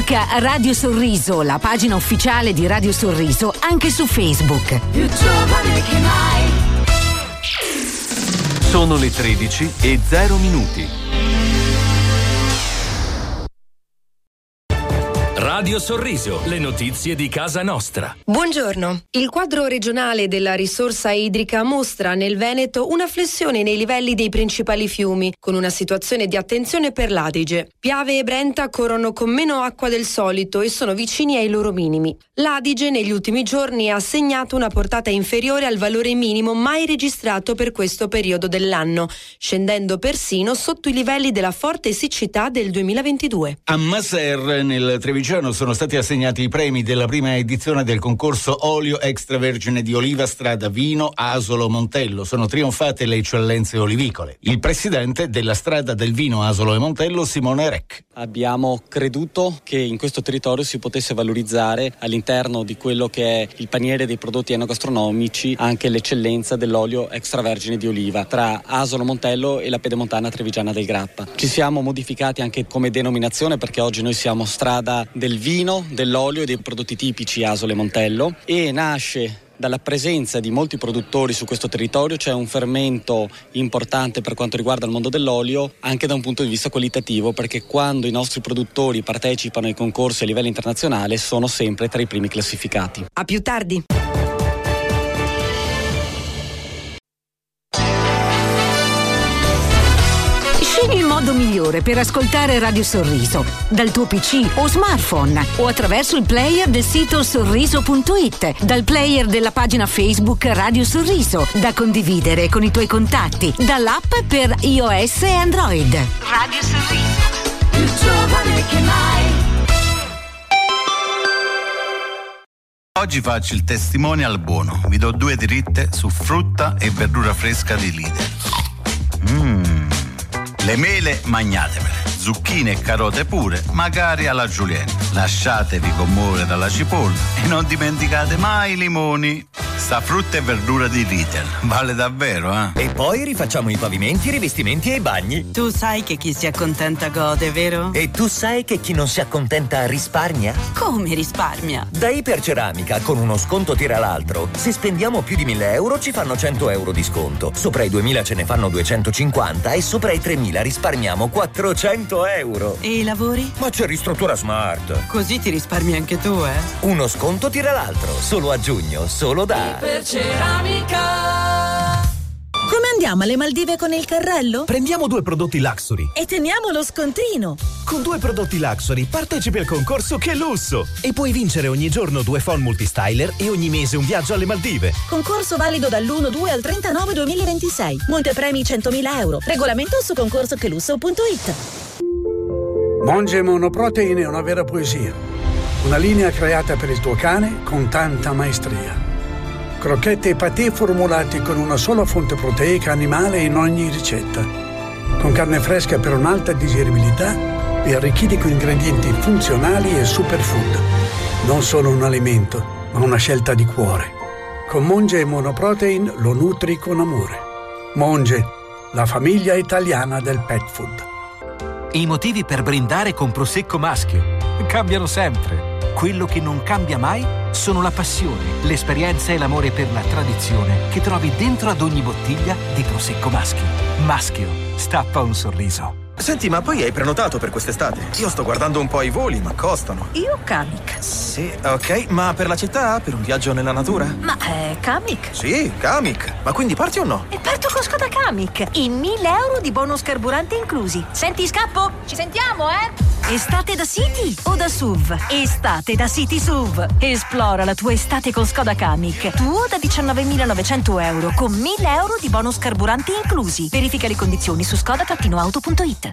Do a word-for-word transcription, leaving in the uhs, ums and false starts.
Cerca Radio Sorriso, la pagina ufficiale di Radio Sorriso, anche su Facebook. Più giovane che mai. Sono le tredici e zero minuti. Radio Sorriso, le notizie di casa nostra. Buongiorno. Il quadro regionale della risorsa idrica mostra nel Veneto una flessione nei livelli dei principali fiumi, con una situazione di attenzione per l'Adige. Piave e Brenta corrono con meno acqua del solito e sono vicini ai loro minimi. L'Adige negli ultimi giorni ha segnato una portata inferiore al valore minimo mai registrato per questo periodo dell'anno, scendendo persino sotto i livelli della forte siccità del duemilaventidue. A Maser, nel Trevigiano, sono stati assegnati i premi della prima edizione del concorso Olio Extravergine di Oliva Strada Vino Asolo Montello. Sono trionfate le eccellenze olivicole. Il presidente della Strada del Vino Asolo e Montello, Simone Rec. Abbiamo creduto che in questo territorio si potesse valorizzare all'interno di quello che è il paniere dei prodotti enogastronomici anche l'eccellenza dell'olio extravergine di oliva tra Asolo Montello e la Pedemontana Trevigiana del Grappa. Ci siamo modificati anche come denominazione perché oggi noi siamo Strada del Vino, dell'olio e dei prodotti tipici Asolo e Montello, e nasce dalla presenza di molti produttori su questo territorio. C'è un fermento importante per quanto riguarda il mondo dell'olio anche da un punto di vista qualitativo, perché quando i nostri produttori partecipano ai concorsi a livello internazionale sono sempre tra i primi classificati. A più tardi. Scegli il modo migliore per ascoltare Radio Sorriso, dal tuo P C o smartphone o attraverso il player del sito sorriso punto it, dal player della pagina Facebook Radio Sorriso, da condividere con i tuoi contatti, dall'app per iOS e Android. Radio Sorriso, più giovane che mai. Oggi faccio il testimonial buono, vi do due dritte su frutta e verdura fresca di Lidl. Mmm. Le mele magnatevele, zucchine e carote pure, magari alla julienne. Lasciatevi commuovere dalla cipolla e non dimenticate mai i limoni. Sta frutta e verdura di Lidl, vale davvero, eh? E poi rifacciamo i pavimenti, i rivestimenti e i bagni. Tu sai che chi si accontenta gode, vero? E tu sai che chi non si accontenta risparmia? Come risparmia? Da Iperceramica, con uno sconto tira l'altro. Se spendiamo più di mille euro ci fanno cento euro di sconto. Sopra i duemila ce ne fanno duecentocinquanta e sopra i tremila risparmiamo quattrocento euro. E i lavori? Ma c'è Ristruttura Smart. Così ti risparmi anche tu, eh? Uno sconto tira l'altro, solo a giugno, solo da Iperceramica. Come andiamo alle Maldive con il carrello? Prendiamo due prodotti Luxury e teniamo lo scontrino. Con due prodotti Luxury partecipi al concorso Che Lusso e puoi vincere ogni giorno due phone multistyler e ogni mese un viaggio alle Maldive. Concorso valido dall'uno due al trentanove duemilaventisei. Montepremi centomila euro. Regolamento su concorso che lusso punto it. Monge Monoprotein è una vera poesia. Una linea creata per il tuo cane con tanta maestria. Crocchette e patè formulati con una sola fonte proteica animale in ogni ricetta. Con carne fresca per un'alta digeribilità e arricchiti con ingredienti funzionali e superfood. Non solo un alimento, ma una scelta di cuore. Con Monge Monoprotein lo nutri con amore. Monge, la famiglia italiana del pet food. I motivi per brindare con Prosecco Maschio cambiano sempre. Quello che non cambia mai sono la passione, l'esperienza e l'amore per la tradizione che trovi dentro ad ogni bottiglia di Prosecco Maschio. Maschio, stappa un sorriso. Senti, ma poi hai prenotato per quest'estate? Io sto guardando un po' i voli, ma costano. Io Kamiq. Sì, ok, ma per la città? Per un viaggio nella natura? Ma è Kamiq? Sì, Kamiq. Ma quindi parti o no? E parto con Skoda Kamiq. E mille euro di bonus carburante inclusi. Senti, scappo? Ci sentiamo, eh? Estate da City o da S U V? Estate da City S U V. Esplora la tua estate con Skoda Kamiq. Tuo da diciannovemilanovecento euro con mille euro di bonus carburanti inclusi. Verifica le condizioni su skoda auto punto it.